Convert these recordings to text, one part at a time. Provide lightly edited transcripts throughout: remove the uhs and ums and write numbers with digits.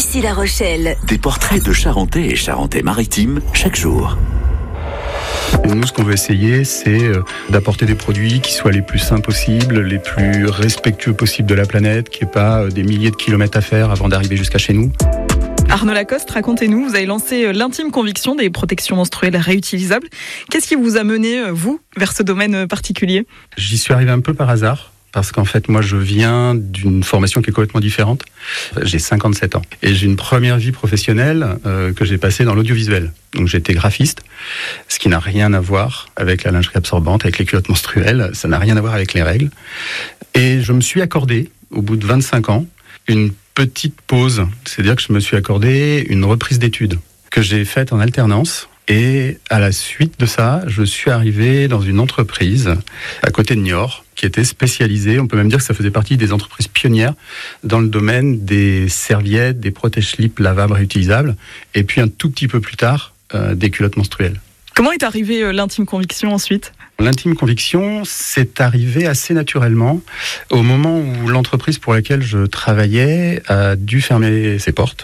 Ici La Rochelle. Des portraits de Charentais et Charentais-Maritimes chaque jour. Nous, ce qu'on veut essayer, c'est d'apporter des produits qui soient les plus sains possibles, les plus respectueux possibles de la planète, qu'il n'y ait pas des milliers de kilomètres à faire avant d'arriver jusqu'à chez nous. Arnaud Lacoste, racontez-nous, vous avez lancé l'intime conviction des protections menstruelles réutilisables. Qu'est-ce qui vous a mené, vous, vers ce domaine particulier ? J'y suis arrivé un peu par hasard, parce qu'en fait, moi, je viens d'une formation qui est complètement différente. J'ai 57 ans. Et j'ai une première vie professionnelle que j'ai passée dans l'audiovisuel. Donc j'étais graphiste, ce qui n'a rien à voir avec la lingerie absorbante, avec les culottes menstruelles, ça n'a rien à voir avec les règles. Et je me suis accordé, au bout de 25 ans, une petite pause, c'est-à-dire que je me suis accordé une reprise d'études que j'ai faite en alternance. Et à la suite de ça, je suis arrivé dans une entreprise à côté de Niort qui était spécialisée, on peut même dire que ça faisait partie des entreprises pionnières dans le domaine des serviettes, des protège-slips lavables réutilisables, et puis un tout petit peu plus tard, des culottes menstruelles. Comment est arrivée l'intime conviction ensuite ? L'intime conviction, c'est arrivé assez naturellement au moment où l'entreprise pour laquelle je travaillais a dû fermer ses portes.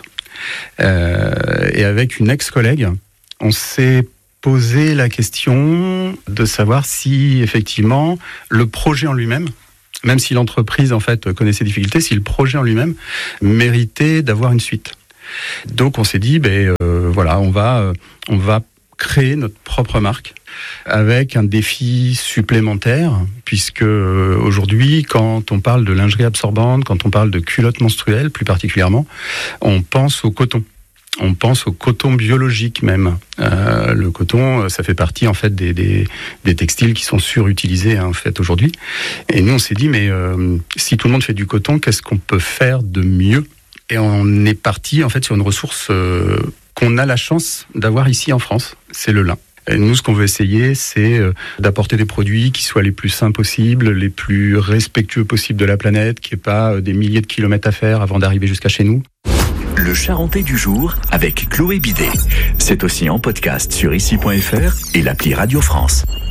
Et avec une ex-collègue, on s'est posé la question de savoir si effectivement le projet en lui-même, même si l'entreprise en fait connaissait des difficultés, si le projet en lui-même méritait d'avoir une suite. Donc on s'est dit, voilà, on va créer notre propre marque avec un défi supplémentaire, puisque aujourd'hui, quand on parle de lingerie absorbante, quand on parle de culottes menstruelles plus particulièrement, on pense au coton. On pense au coton biologique même. Le coton, ça fait partie en fait des textiles qui sont surutilisés en fait aujourd'hui. Et nous, on s'est dit, mais si tout le monde fait du coton, qu'est-ce qu'on peut faire de mieux ? Et on est parti en fait sur une ressource qu'on a la chance d'avoir ici en France, c'est le lin. Et nous, ce qu'on veut essayer, c'est d'apporter des produits qui soient les plus sains possibles, les plus respectueux possibles de la planète, qu'il n'y ait pas des milliers de kilomètres à faire avant d'arriver jusqu'à chez nous. Le Charentais du jour avec Chloé Bidet. C'est aussi en podcast sur ici.fr et l'appli Radio France.